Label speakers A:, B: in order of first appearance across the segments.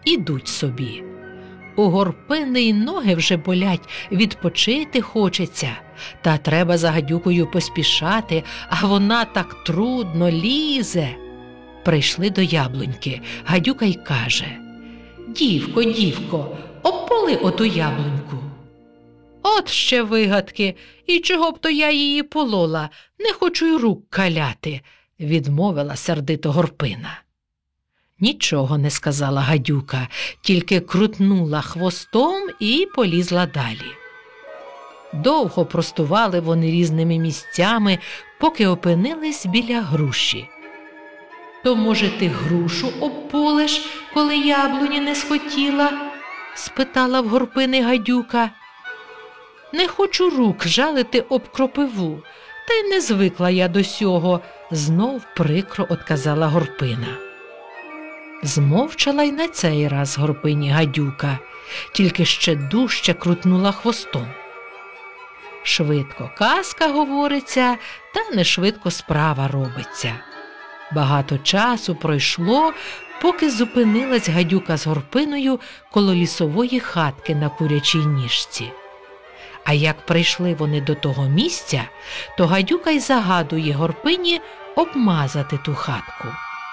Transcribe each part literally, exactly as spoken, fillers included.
A: ідуть собі. У Горпини й ноги вже болять, відпочити хочеться, та треба за гадюкою поспішати, а вона так трудно лізе. Прийшли до яблуньки, гадюка й каже: «Дівко, дівко, обполи оту яблуньку». «От ще вигадки, і чого б то я її полола, не хочу й рук каляти», – відмовила сердито Горпина. Нічого не сказала гадюка, тільки крутнула хвостом і полізла далі. Довго простували вони різними місцями, поки опинились біля груші. «То, може, ти грушу обполиш, коли яблуні не схотіла?» – спитала в Горпини гадюка. «Не хочу рук жалити об кропиву, та й не звикла я до сього», – знов прикро отказала Горпина. Змовчала й на цей раз Горпині гадюка, тільки ще дужче крутнула хвостом. Швидко казка говориться, та не швидко справа робиться. Багато часу пройшло, поки зупинилась гадюка з Горпиною коло лісової хатки на курячій ніжці. А як прийшли вони до того місця, то гадюка й загадує Горпині обмазати ту хатку.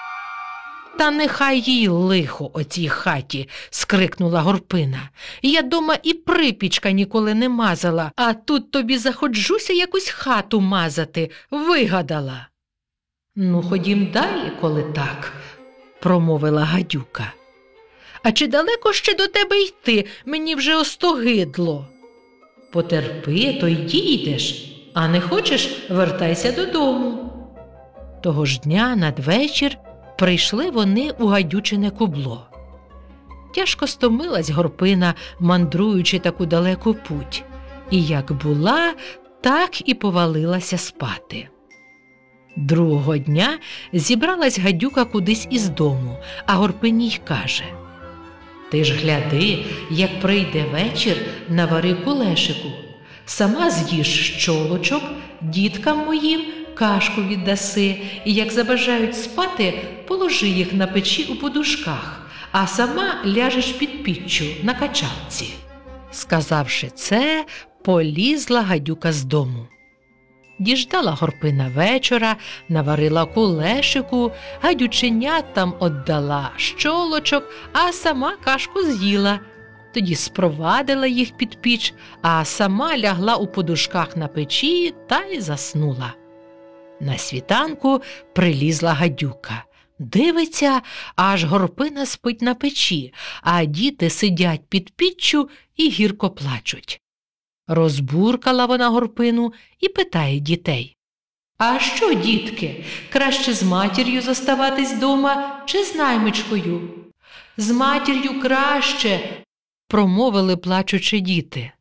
A: «Та нехай їй лихо о цій хаті!» – скрикнула Горпина. «Я дома і припічка ніколи не мазала, а тут тобі заходжуся якусь хату мазати, вигадала!» «Ну, ходім далі, коли так», – промовила гадюка. «А чи далеко ще до тебе йти? Мені вже остогидло». «Потерпи, то й дійдеш, а не хочеш – вертайся додому». Того ж дня надвечір прийшли вони у гадючине кубло. Тяжко стомилась Горпина, мандруючи таку далеку путь, і як була, так і повалилася спати. Другого дня зібралась гадюка кудись із дому, а Горпині й каже: «Ти ж гляди, як прийде вечір, навари кулешику, сама з'їж щолочок, діткам моїм кашку віддаси, і як забажають спати, положи їх на печі у подушках, а сама ляжеш під піччю на качалці». Сказавши це, полізла гадюка з дому. Діждала Горпина вечора, наварила кулешику, гадюченятам отдала щолочок, а сама кашку з'їла. Тоді спровадила їх під піч, а сама лягла у подушках на печі та й заснула. На світанку прилізла гадюка. Дивиться, аж Горпина спить на печі, а діти сидять під піччю і гірко плачуть. Розбуркала вона Горпину і питає дітей: «А що, дітки, краще з матір'ю зоставатись дома чи з наймичкою?» «З матір'ю краще», – промовили плачучи діти.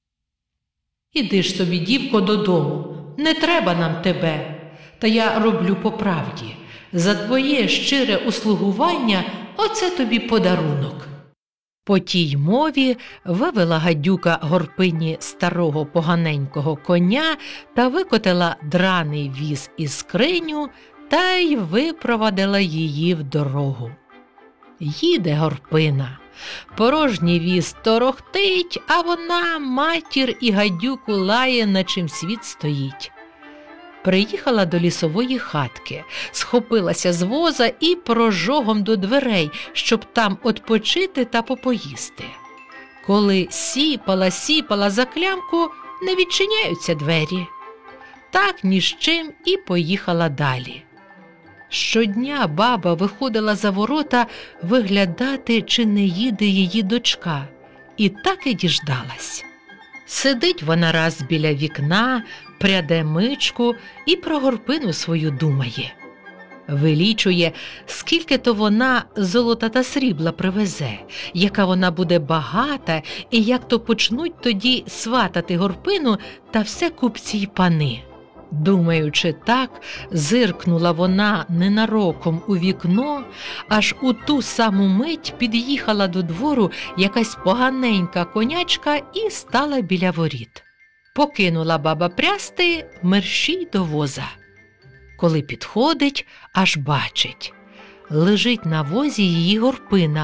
A: «Іди ж собі, дівко, додому, не треба нам тебе. Та я роблю по правді. За твоє щире услугування оце тобі подарунок». По тій мові вивела гадюка Горпині старого поганенького коня та викотила драний віз із скриню та й випровадила її в дорогу. Їде Горпина. Порожній віз торохтить, а вона матір і гадюку лає, на чим світ стоїть. Приїхала до лісової хатки, схопилася з воза і прожогом до дверей, щоб там отпочити та попоїсти. Коли сіпала-сіпала за клямку, не відчиняються двері. Так ні з чим і поїхала далі. Щодня баба виходила за ворота виглядати, чи не їде її дочка, і так і діждалась. Сидить вона раз біля вікна, пряде мичку і про Горпину свою думає. Вилічує, скільки то вона золота та срібла привезе, яка вона буде багата, і як то почнуть тоді сватати Горпину та все купці й пани. Думаючи так, зиркнула вона ненароком у вікно, аж у ту саму мить під'їхала до двору якась поганенька конячка і стала біля воріт. Покинула баба прясти, мерщій до воза. Коли підходить, аж бачить. Лежить на возі її Горпина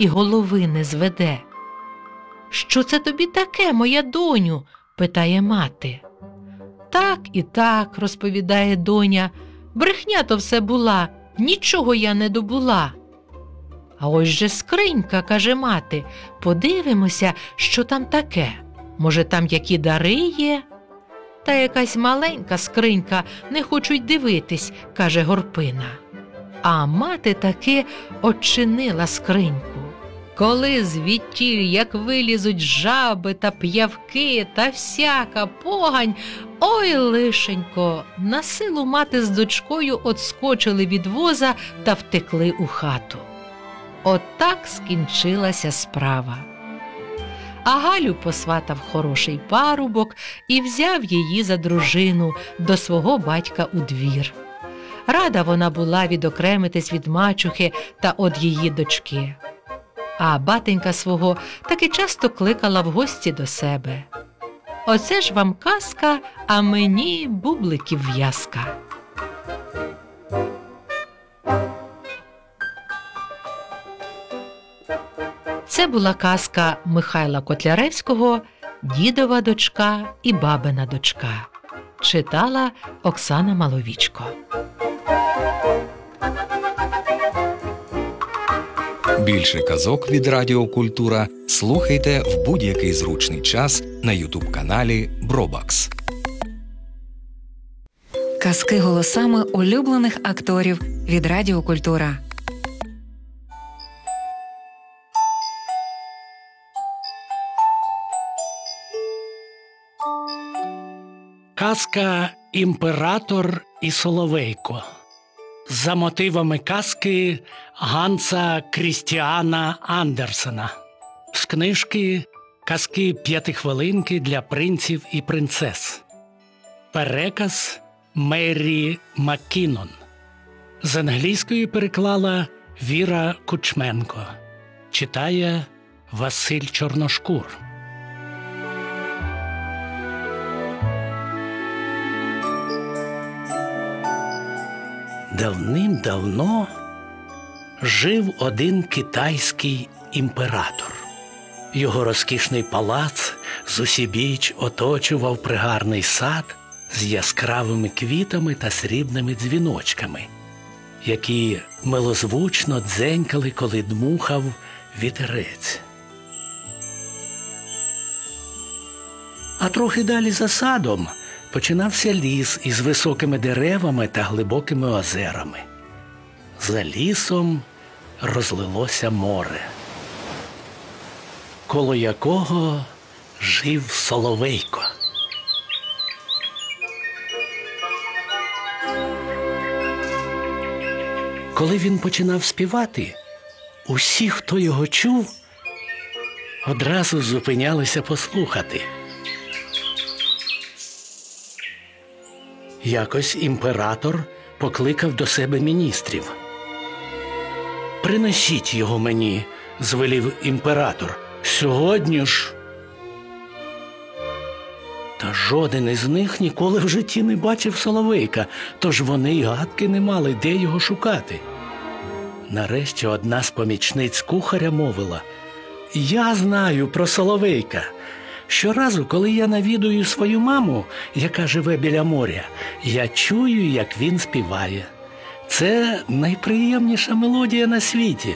A: і голови не зведе. «Що це тобі таке, моя доню?» – питає мати. «Так і так», – розповідає доня, – «брехня то все була, нічого я не добула». «А ось же скринька», – каже мати, – «подивимося, що там таке. Може, там які дари є?» «Та якась маленька скринька, не хочуть дивитись», – каже Горпина. А мати таки очинила скриньку. Коли звідтіль, як вилізуть жаби та п'явки та всяка погань, ой, лишенько, на силу мати з дочкою отскочили від воза та втекли у хату. Отак скінчилася справа. А Галю посватав хороший парубок і взяв її за дружину до свого батька у двір. Рада вона була відокремитись від мачухи та од її дочки. А батенька свого таки часто кликала в гості до себе. Оце ж вам казка, а мені бубликів в'язка. Це була казка Михайла Котляревського «Дідова дочка і бабина дочка». Читала Оксана Маловічко.
B: Більше казок від Радіо Культура слухайте в будь-який зручний час на ютуб-каналі Бробакс.
C: Казки голосами улюблених акторів від Радіо Культура.
D: Казка «Імператор і Соловейко» за мотивами казки Ганса Крістіана Андерсена з книжки «Казки п'ятихвилинки для принців і принцес». Переказ Мері Маккінон. З англійської переклала Віра Кучменко. Читає Василь Чорношкур. Давним-давно жив один китайський імператор. Його розкішний палац зусібіч оточував пригарний сад з яскравими квітами та срібними дзвіночками, які милозвучно дзенькали, коли дмухав вітерець. А трохи далі за садом починався ліс із високими деревами та глибокими озерами. За лісом розлилося море, коло якого жив Соловейко. Коли він починав співати, усі, хто його чув, одразу зупинялися послухати. Якось імператор покликав до себе міністрів. «Принесіть його мені», – звелів імператор, – «сьогодні ж». Та жоден із них ніколи в житті не бачив Соловейка, тож вони й гадки не мали, де його шукати. Нарешті одна з помічниць кухаря мовила: «Я знаю про Соловейка. Щоразу, коли я навідую свою маму, яка живе біля моря, я чую, як він співає. Це найприємніша мелодія на світі».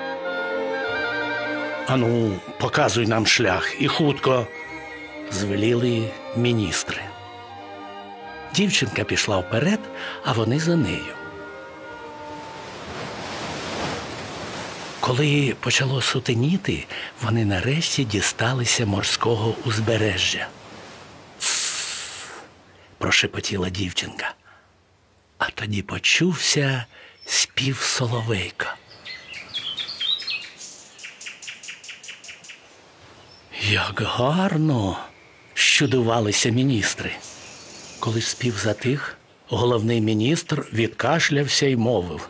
D: «Ану, показуй нам шлях і хутко», – звеліли міністри. Дівчинка пішла вперед, а вони за нею. Коли почало сутеніти, вони нарешті дісталися морського узбережжя. «Тсс!» – прошепотіла дівчинка. А тоді почувся спів Соловейка. «Як гарно!» – щудувалися міністри. Коли спів затих, головний міністр відкашлявся й мовив: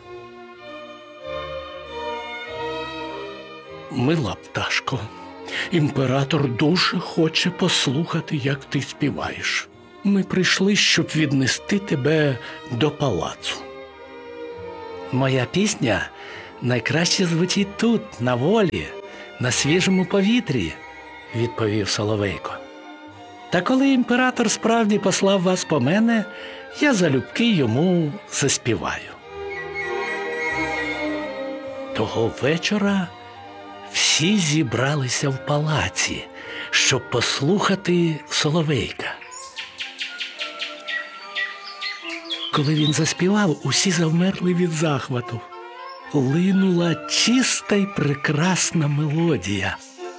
D: «Мила пташко, імператор дуже хоче послухати, як ти співаєш. Ми прийшли, щоб віднести тебе до палацу». «Моя пісня Найкраще звучить тут, на волі, на свіжому повітрі, відповів Соловейко. Та коли імператор справді послав вас по мене, я залюбки йому заспіваю. Того вечора всі зібралися в палаці, щоб послухати Соловейка. Коли він заспівав, усі завмерли від захвату. Линула чиста й прекрасна мелодія.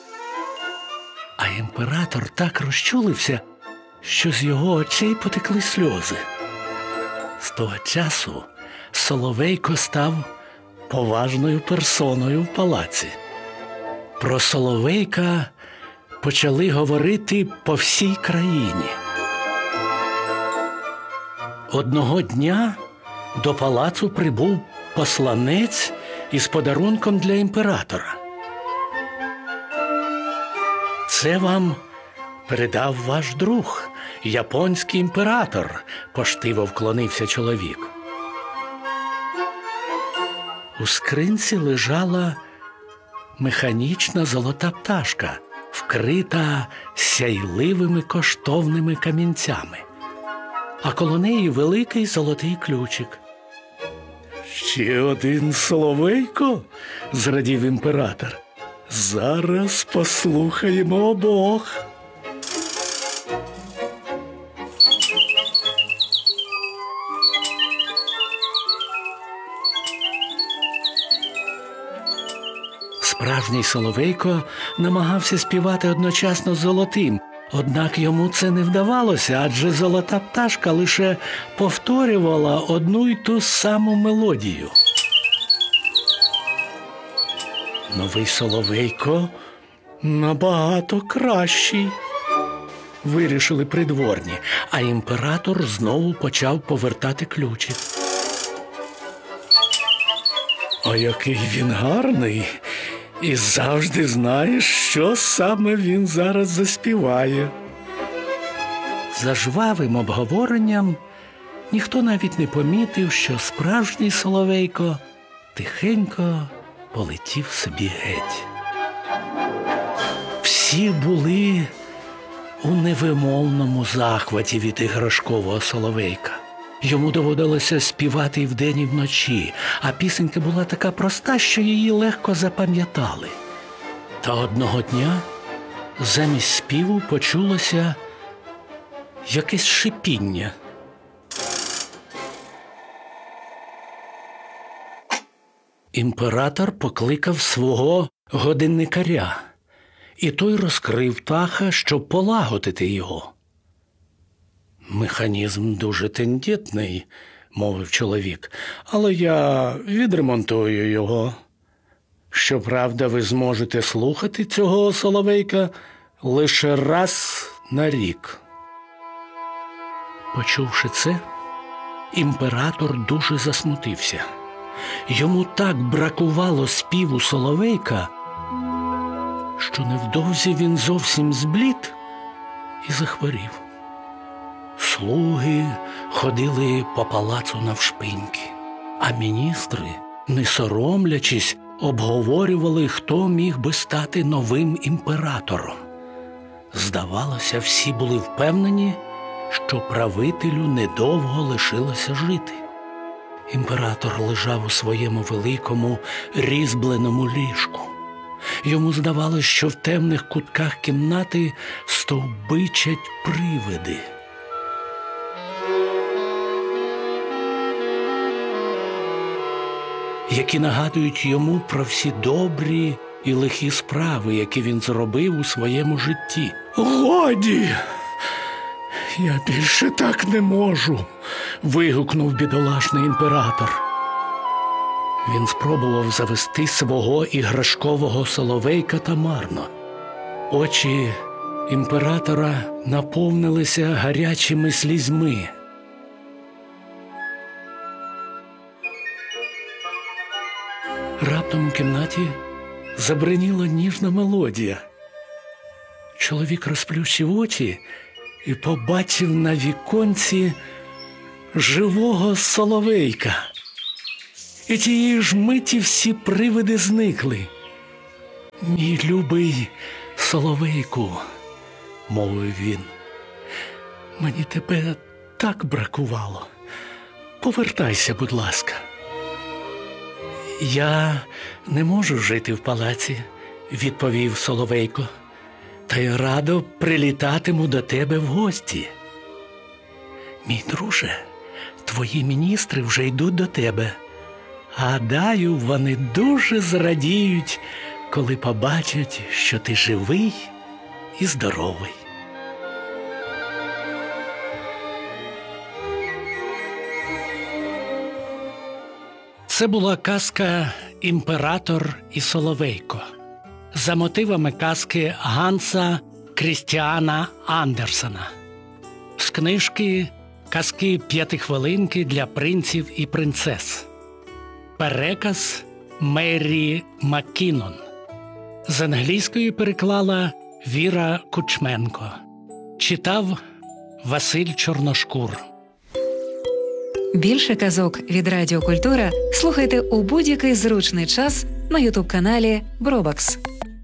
D: А імператор так розчулився, що з його очей потекли сльози. З того часу Соловейко став поважною персоною в палаці. Про Соловейка почали говорити по всій країні. Одного дня до палацу прибув посланець із подарунком для імператора. «Це вам передав ваш друг, японський імператор», – поштиво вклонився чоловік. У скринці лежала механічна золота пташка, вкрита сяйливими коштовними камінцями, а коло неї великий золотий ключик. «Ще один Соловейко?» – зрадів імператор. «Зараз послухаємо обох». Справжній Соловейко намагався співати одночасно з золотим, однак йому це не вдавалося, адже золота пташка лише повторювала одну й ту саму мелодію. Новий Соловейко набагато кращий, вирішили придворні, а імператор знову почав повертати ключик. «А який він гарний! І завжди знаєш, що саме він зараз заспіває». За жвавим обговоренням ніхто навіть не помітив, що справжній Соловейко тихенько полетів собі геть. Всі були у невимовному захваті від іграшкового Соловейка. Йому доводилося співати і вдень, і вночі, а пісенька була така проста, що її легко запам'ятали. Та одного дня замість співу почулося якесь шипіння. Імператор покликав свого годинникаря, і той розкрив птаха, щоб полагодити його. «Механізм дуже тендітний», – мовив чоловік, – «але я відремонтую його. Щоправда, ви зможете слухати цього Соловейка лише раз на рік». Почувши це, імператор дуже засмутився. Йому так бракувало співу Соловейка, що невдовзі він зовсім зблід і захворів. Слуги ходили по палацу навшпиньки, а міністри, не соромлячись, обговорювали, хто міг би стати новим імператором. Здавалося, всі були впевнені, що правителю недовго лишилося жити. Імператор лежав у своєму великому різьбленому ліжку. Йому здавалось, що в темних кутках кімнати стовбичать привиди. Які нагадують йому про всі добрі і лихі справи, які він зробив у своєму житті. «Годі! Я більше так не можу!» – вигукнув бідолашний імператор. Він спробував завести свого іграшкового Соловейка та марно. Очі імператора наповнилися гарячими слізьми. Раптом у кімнаті забриніла ніжна мелодія. Чоловік розплющив очі і побачив на віконці живого Соловейка. і тієї ж миті всі привиди зникли. «Мій любий Соловейку», – мовив він, – «мені тебе так бракувало. Повертайся, будь ласка». «Я не можу жити в палаці», – відповів Соловейко, – «та й радо прилітатиму до тебе в гості». «Мій друже, твої міністри вже йдуть до тебе. Гадаю, вони дуже зрадіють, коли побачать, що ти живий і здоровий». Це була казка «Імператор і Соловейко» за мотивами казки Ганса Крістіана Андерсена з книжки «Казки п'ятихвилинки для принців і принцес». Переказ Мері Маккінон. З англійської переклала Віра Кучменко. Читав Василь Чорношкур.
C: Більше казок від Радіо Культура слухайте у будь-який зручний час на ютуб-каналі Бробакс.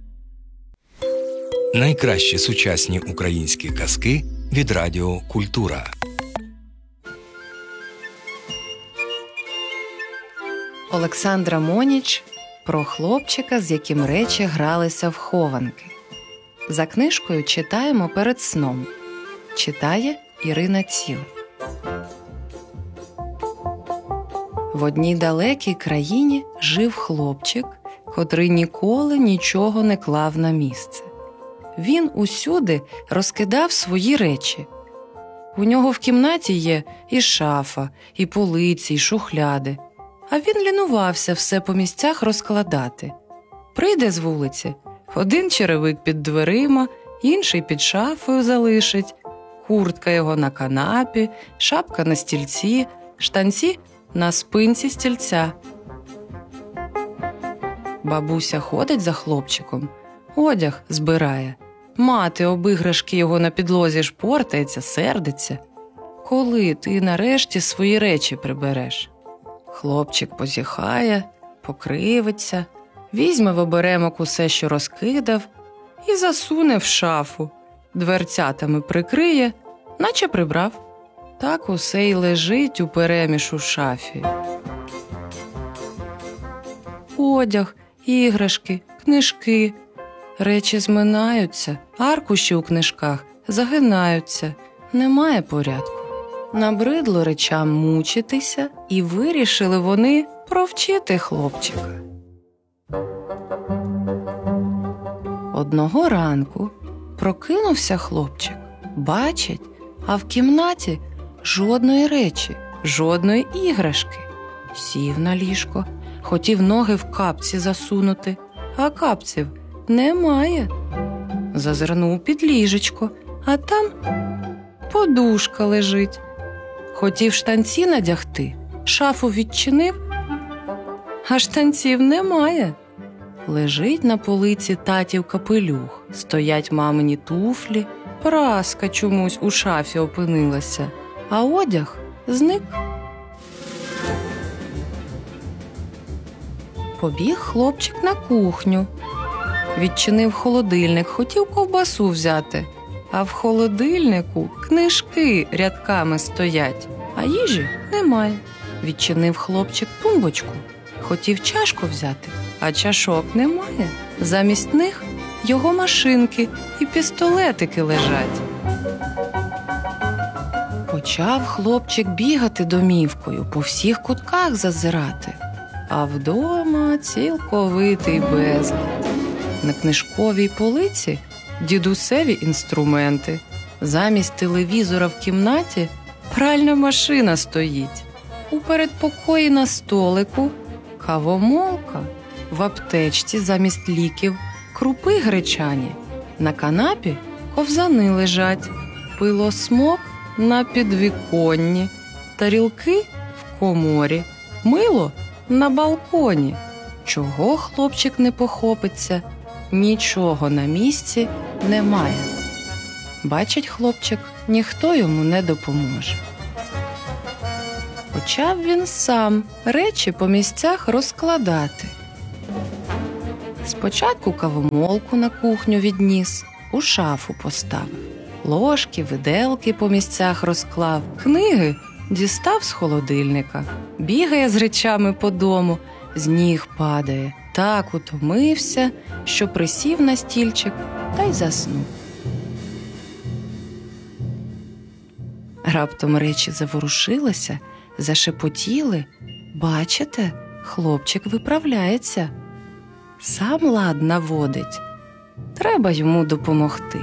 B: Найкращі сучасні українські казки від Радіо Культура.
E: Олександра Моніч про хлопчика, з яким речі гралися в хованки. За книжкою читаємо перед сном. Читає Ірина Ціл. В одній далекій країні жив хлопчик, котрий ніколи нічого не клав на місце. Він усюди розкидав свої речі. У нього в кімнаті є і шафа, і полиці, і шухляди. А він лінувався все по місцях розкладати. Прийде з вулиці, один черевик під дверима, інший під шафою залишить, куртка його на канапі, шапка на стільці, штанці на спинці стільця. Бабуся ходить за хлопчиком, одяг збирає. Мати об іграшки його на підлозі шпортається, сердиться. Коли ти нарешті свої речі прибереш? Хлопчик позіхає, покривиться, візьме в оберемок усе, що розкидав, і засуне в шафу, дверцятами прикриє, наче прибрав. Так усе й лежить упереміж у шафі. Одяг, іграшки, книжки. Речі зминаються, аркуші у книжках загинаються. Немає порядку. Набридло речам мучитися, і вирішили вони провчити хлопчика. Одного ранку прокинувся хлопчик. Бачить, а в кімнаті жодної речі, жодної іграшки. Сів на ліжко, хотів ноги в капці засунути, а капців немає. Зазирнув під ліжечко, а там подушка лежить. Хотів штанці надягти, шафу відчинив, а штанців немає. Лежить на полиці татів капелюх, стоять мамині туфлі, праска чомусь у шафі опинилася, а одяг зник. Побіг хлопчик на кухню. Відчинив холодильник, хотів ковбасу взяти, а в холодильнику книжки рядками стоять, а їжі немає. Відчинив хлопчик тумбочку, хотів чашку взяти, а чашок немає. Замість них його машинки і пістолетики лежать. Почав хлопчик бігати домівкою, по всіх кутках зазирати, а вдома цілковитий безлад. На книжковій полиці дідусеві інструменти. Замість телевізора в кімнаті пральна машина стоїть. У передпокої на столику кавомолка. В аптечці замість ліків крупи гречані. На канапі ковзани лежать. Пилосмок на підвіконні. Тарілки в коморі. Мило на балконі. Чого хлопчик не похопиться? Нічого на місці немає. Бачить хлопчик, ніхто йому не допоможе. почав він сам речі по місцях розкладати. Спочатку кавомолку на кухню відніс, у шафу поставив. Ложки, виделки по місцях розклав, книги дістав з холодильника. Бігає з речами по дому, з ніг падає. Так утомився, що присів на стільчик та й заснув. Раптом речі заворушилися, зашепотіли. Бачите, хлопчик виправляється. Сам лад наводить. Треба йому допомогти.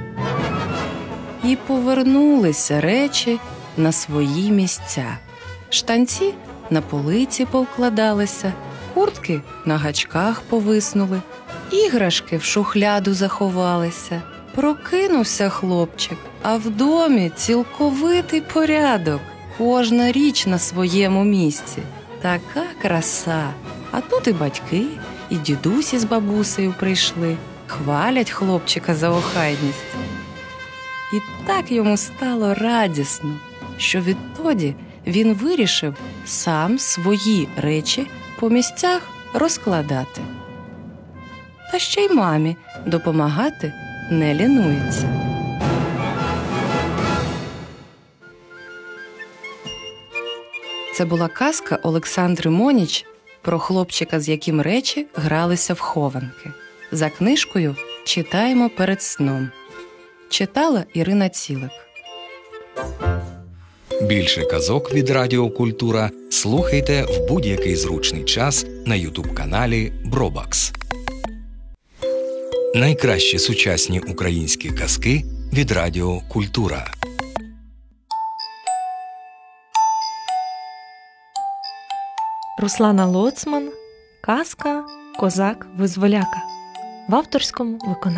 E: І повернулися речі на свої місця. Штанці на полиці повкладалися, куртки на гачках повиснули, іграшки в шухляду заховалися. Прокинувся хлопчик, а в домі цілковитий порядок. Кожна річ на своєму місці. Така краса. А тут і батьки, і дідусі з бабусею прийшли. Хвалять хлопчика за охайність. І так йому стало радісно, що відтоді він вирішив сам свої речі по місцях розкладати. Та ще й мамі допомагати не лінується. Це була казка Олександри Моніч про хлопчика, з яким речі гралися в хованки. За книжкою «Читаємо перед сном». Читала Ірина Цілик.
B: Більше казок від Радіо Культура слухайте в будь-який зручний час на ютуб-каналі Бробакс. Найкращі сучасні українські казки від Радіо Культура.
F: Руслана Лоцман. Казка «Козак-визволяка» в авторському виконанні.